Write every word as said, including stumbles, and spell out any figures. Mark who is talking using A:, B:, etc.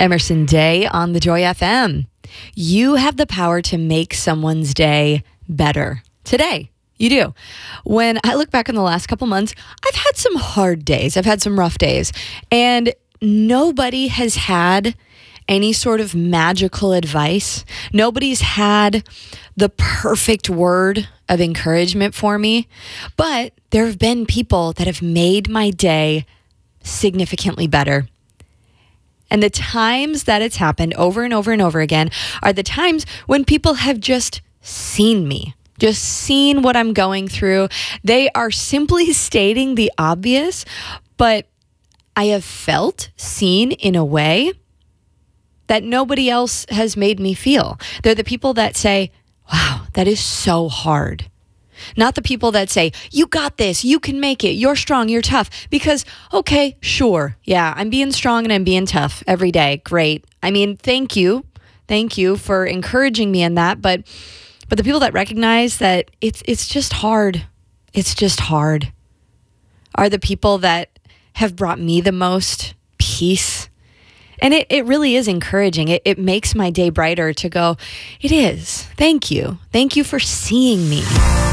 A: Emerson Day on the Joy F M. You have the power to make someone's day better today. You do. When I look back on the last couple months, I've had some hard days. I've had some rough days. And nobody has had any sort of magical advice. Nobody's had the perfect word of encouragement for me. But there have been people that have made my day significantly better. And the times that it's happened over and over and over again are the times when people have just seen me, just seen what I'm going through. They are simply stating the obvious, but I have felt seen in a way that nobody else has made me feel. They're the people that say, wow, that is so hard. Not the people that say, you got this, you can make it, you're strong, you're tough. Because, okay, sure, yeah, I'm being strong and I'm being tough every day. Great. I mean, thank you. Thank you for encouraging me in that. But but the people that recognize that it's it's just hard, it's just hard, are the people that have brought me the most peace. And it, it really is encouraging. It, it makes my day brighter to go, it is. Thank you. Thank you for seeing me.